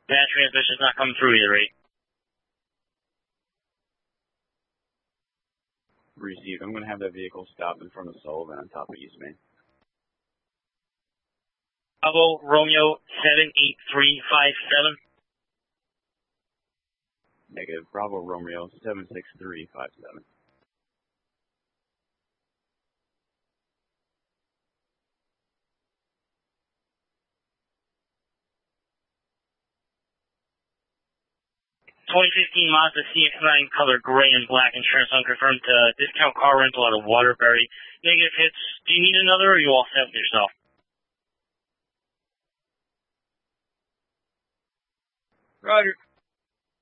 Bad transmission's not coming through either, right? Received. I'm going to have that vehicle stop in front of Sullivan on top of East Main. Bravo Romeo 78357. Negative. Bravo Romeo 76357. Mazda CX-9 color gray and black, insurance unconfirmed, discount car rental out of Waterbury. Negative hits. Do you need another, or are you all set with yourself? Roger.